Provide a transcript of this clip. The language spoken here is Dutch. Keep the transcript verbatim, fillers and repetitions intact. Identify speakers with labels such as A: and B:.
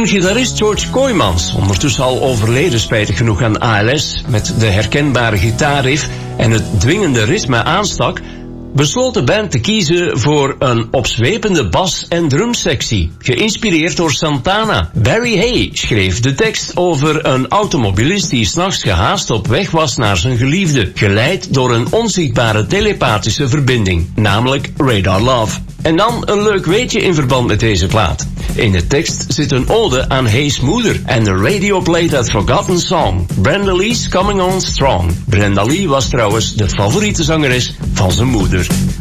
A: Toen gitarist George Kooijmans, ondertussen al overleden spijtig genoeg aan A L S, met de herkenbare gitaarriff en het dwingende ritme aanstak, besloot de band te kiezen voor een opzwepende bas- en drumsectie, geïnspireerd door Santana. Barry Hay schreef de tekst over een automobilist die 's nachts gehaast op weg was naar zijn geliefde, geleid door een onzichtbare telepathische verbinding, namelijk Radar Love. En dan een leuk weetje in verband met deze plaat. In de tekst zit een ode aan Hayes' moeder en de radio played that forgotten song, Brenda Lee's Coming On Strong. Brenda Lee was trouwens de favoriete zangeres van zijn moeder.